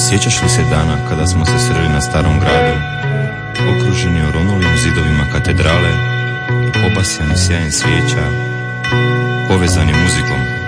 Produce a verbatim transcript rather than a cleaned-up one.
Sjećaš li se dana kada smo se sreli na starom gradu, okruženi oronulim zidovima katedrale, obasjani sjajem svijeća, povezani muzikom?